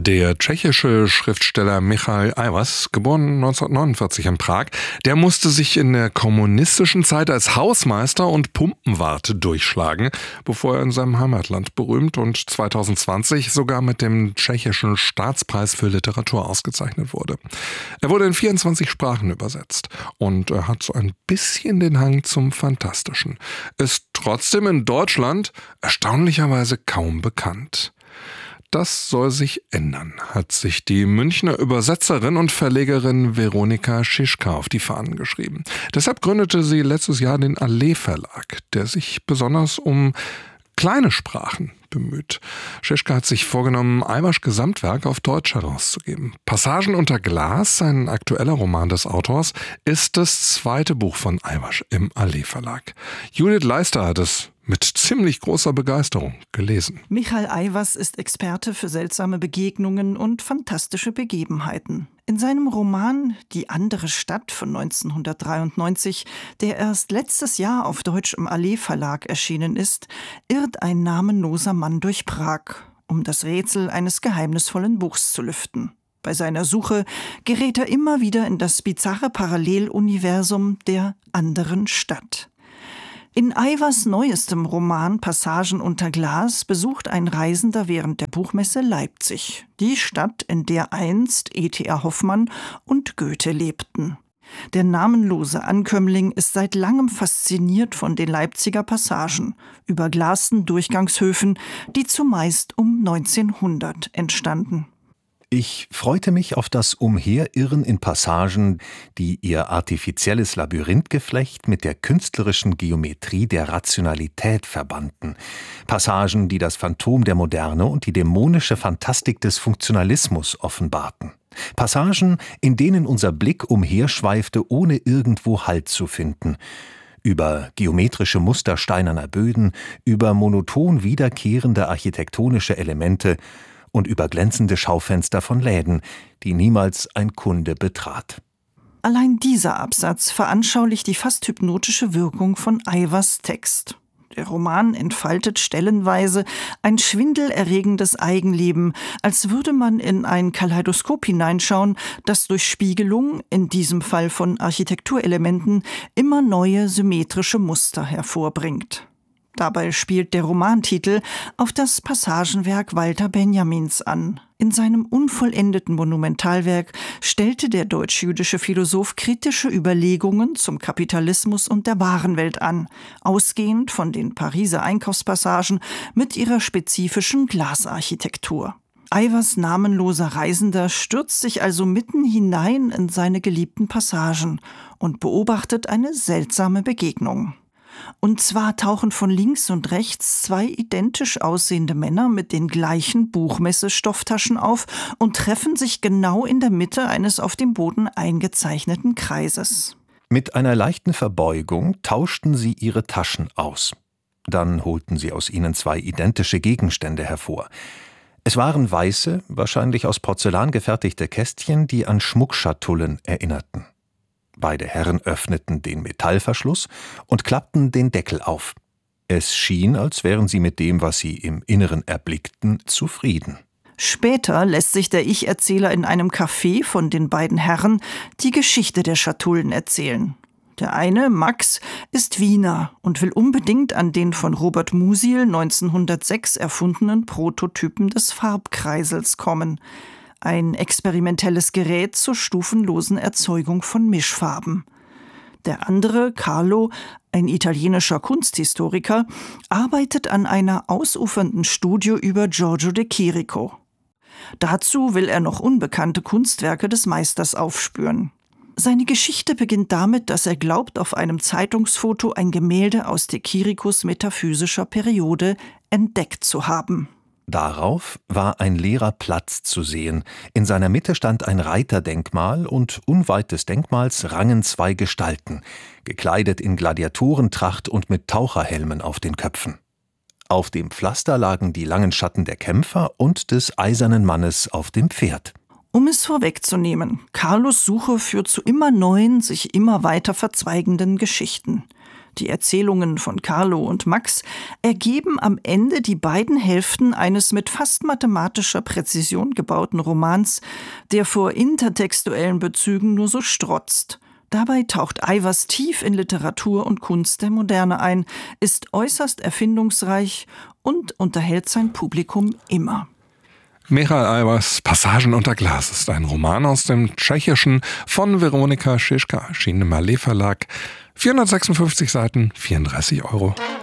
Der tschechische Schriftsteller Michal Aiwasz, geboren 1949 in Prag, der musste sich in der kommunistischen Zeit als Hausmeister und Pumpenwart durchschlagen, bevor er in seinem Heimatland berühmt und 2020 sogar mit dem tschechischen Staatspreis für Literatur ausgezeichnet wurde. Er wurde in 24 Sprachen übersetzt und er hat so ein bisschen den Hang zum Fantastischen, ist trotzdem in Deutschland erstaunlicherweise kaum bekannt. Das soll sich ändern, hat sich die Münchner Übersetzerin und Verlegerin Veronika Schischka auf die Fahnen geschrieben. Deshalb gründete sie letztes Jahr den Allee Verlag, der sich besonders um kleine Sprachen bemüht. Schischka hat sich vorgenommen, Aiwasz' Gesamtwerk auf Deutsch herauszugeben. Passagen unter Glas, ein aktueller Roman des Autors, ist das zweite Buch von Aiwasz im Allee Verlag. Judith Leister hat es mit ziemlich großer Begeisterung gelesen. Michal Aiwasz ist Experte für seltsame Begegnungen und fantastische Begebenheiten. In seinem Roman »Die andere Stadt« von 1993, der erst letztes Jahr auf Deutsch im Allee Verlag erschienen ist, irrt ein namenloser Mann durch Prag, um das Rätsel eines geheimnisvollen Buchs zu lüften. Bei seiner Suche gerät er immer wieder in das bizarre Paralleluniversum der anderen Stadt. In Aiwasz' neuestem Roman »Passagen unter Glas« besucht ein Reisender während der Buchmesse Leipzig, die Stadt, in der einst E.T.A. Hoffmann und Goethe lebten. Der namenlose Ankömmling ist seit langem fasziniert von den Leipziger Passagen, überglasten Durchgangshöfen, die zumeist um 1900 entstanden. Ich freute mich auf das Umherirren in Passagen, die ihr artifizielles Labyrinthgeflecht mit der künstlerischen Geometrie der Rationalität verbanden. Passagen, die das Phantom der Moderne und die dämonische Fantastik des Funktionalismus offenbarten. Passagen, in denen unser Blick umherschweifte, ohne irgendwo Halt zu finden. Über geometrische Muster steinerner Böden, über monoton wiederkehrende architektonische Elemente und über glänzende Schaufenster von Läden, die niemals ein Kunde betrat. Allein dieser Absatz veranschaulicht die fast hypnotische Wirkung von Aiwasz' Text. Der Roman entfaltet stellenweise ein schwindelerregendes Eigenleben, als würde man in ein Kaleidoskop hineinschauen, das durch Spiegelung, in diesem Fall von Architekturelementen, immer neue symmetrische Muster hervorbringt. Dabei spielt der Romantitel auf das Passagenwerk Walter Benjamins an. In seinem unvollendeten Monumentalwerk stellte der deutsch-jüdische Philosoph kritische Überlegungen zum Kapitalismus und der Warenwelt an, ausgehend von den Pariser Einkaufspassagen mit ihrer spezifischen Glasarchitektur. Aiwasz' namenloser Reisender stürzt sich also mitten hinein in seine geliebten Passagen und beobachtet eine seltsame Begegnung. Und zwar tauchen von links und rechts zwei identisch aussehende Männer mit den gleichen Buchmesse-Stofftaschen auf und treffen sich genau in der Mitte eines auf dem Boden eingezeichneten Kreises. Mit einer leichten Verbeugung tauschten sie ihre Taschen aus. Dann holten sie aus ihnen zwei identische Gegenstände hervor. Es waren weiße, wahrscheinlich aus Porzellan gefertigte Kästchen, die an Schmuckschatullen erinnerten. Beide Herren öffneten den Metallverschluss und klappten den Deckel auf. Es schien, als wären sie mit dem, was sie im Inneren erblickten, zufrieden. Später lässt sich der Ich-Erzähler in einem Café von den beiden Herren die Geschichte der Schatullen erzählen. Der eine, Max, ist Wiener und will unbedingt an den von Robert Musil 1906 erfundenen Prototypen des Farbkreisels kommen. Ein experimentelles Gerät zur stufenlosen Erzeugung von Mischfarben. Der andere, Carlo, ein italienischer Kunsthistoriker, arbeitet an einer ausufernden Studie über Giorgio de Chirico. Dazu will er noch unbekannte Kunstwerke des Meisters aufspüren. Seine Geschichte beginnt damit, dass er glaubt, auf einem Zeitungsfoto ein Gemälde aus de Chiricos metaphysischer Periode entdeckt zu haben. Darauf war ein leerer Platz zu sehen. In seiner Mitte stand ein Reiterdenkmal und unweit des Denkmals rangen zwei Gestalten, gekleidet in Gladiatorentracht und mit Taucherhelmen auf den Köpfen. Auf dem Pflaster lagen die langen Schatten der Kämpfer und des eisernen Mannes auf dem Pferd. Um es vorwegzunehmen, Carlos Suche führt zu immer neuen, sich immer weiter verzweigenden Geschichten. Die Erzählungen von Carlo und Max ergeben am Ende die beiden Hälften eines mit fast mathematischer Präzision gebauten Romans, der vor intertextuellen Bezügen nur so strotzt. Dabei taucht Aiwass tief in Literatur und Kunst der Moderne ein, ist äußerst erfindungsreich und unterhält sein Publikum immer. Michal Aiwass, Passagen unter Glas ist ein Roman aus dem Tschechischen von Veronika Šiška, erschienen im Malé Verlag. 456 Seiten, 34 €.